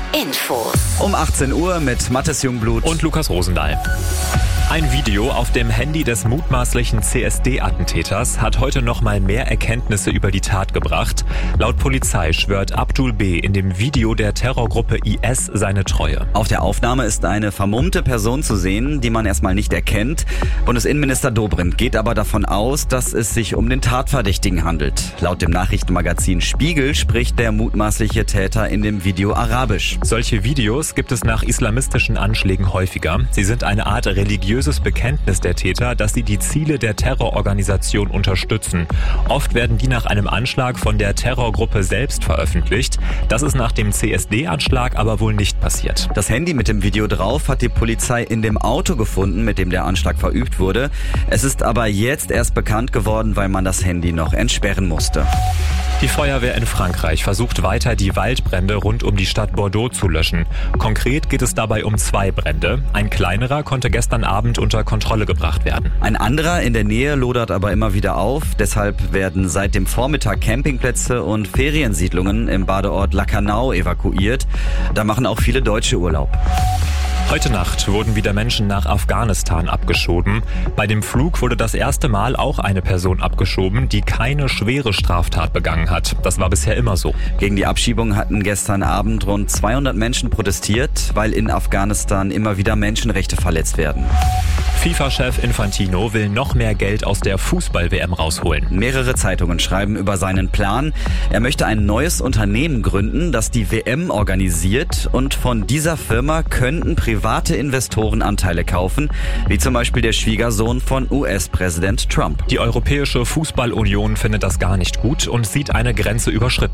Infos. Um 18 Uhr mit Mathis Jungblut und Lukas Rosendahl. Ein Video auf dem Handy des mutmaßlichen CSD-Attentäters hat heute noch mal mehr Erkenntnisse über die Tat gebracht. Laut Polizei schwört Abdul B. in dem Video der Terrorgruppe IS seine Treue. Auf der Aufnahme ist eine vermummte Person zu sehen, die man erstmal nicht erkennt. Bundesinnenminister Dobrindt geht aber davon aus, dass es sich um den Tatverdächtigen handelt. Laut dem Nachrichtenmagazin Spiegel spricht der mutmaßliche Täter in dem Video Arabisch. Solche Videos gibt es nach islamistischen Anschlägen häufiger. Sie sind eine Art religiöses Bekenntnis der Täter, dass sie die Ziele der Terrororganisation unterstützen. Oft werden die nach einem Anschlag von der Terrorgruppe selbst veröffentlicht. Das ist nach dem CSD-Anschlag aber wohl nicht passiert. Das Handy mit dem Video drauf hat die Polizei in dem Auto gefunden, mit dem der Anschlag verübt wurde. Es ist aber jetzt erst bekannt geworden, weil man das Handy noch entsperren musste. Die Feuerwehr in Frankreich versucht weiter, die Waldbrände rund um die Stadt Bordeaux zu löschen. Konkret geht es dabei um 2 Brände. Ein kleinerer konnte gestern Abend unter Kontrolle gebracht werden. Ein anderer in der Nähe lodert aber immer wieder auf. Deshalb werden seit dem Vormittag Campingplätze und Feriensiedlungen im Badeort Lacanau evakuiert. Da machen auch viele Deutsche Urlaub. Heute Nacht wurden wieder Menschen nach Afghanistan abgeschoben. Bei dem Flug wurde das erste Mal auch eine Person abgeschoben, die keine schwere Straftat begangen hat. Das war bisher immer so. Gegen die Abschiebung hatten gestern Abend rund 200 Menschen protestiert, weil in Afghanistan immer wieder Menschenrechte verletzt werden. FIFA-Chef Infantino will noch mehr Geld aus der Fußball-WM rausholen. Mehrere Zeitungen schreiben über seinen Plan. Er möchte ein neues Unternehmen gründen, das die WM organisiert, und von dieser Firma könnten private Investoren Anteile kaufen, wie zum Beispiel der Schwiegersohn von US-Präsident Trump. Die Europäische Fußballunion findet das gar nicht gut und sieht eine Grenze überschritten.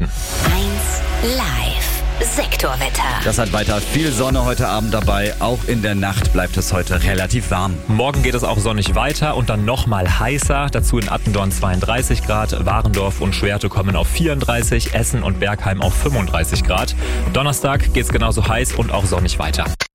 1 Live. Sektorwetter. Das hat weiter viel Sonne heute Abend dabei. Auch in der Nacht bleibt es heute relativ warm. Morgen geht es auch sonnig weiter und dann nochmal heißer. Dazu in Attendorn 32 Grad, Warendorf und Schwerte kommen auf 34, Essen und Bergheim auf 35 Grad. Donnerstag geht es genauso heiß und auch sonnig weiter.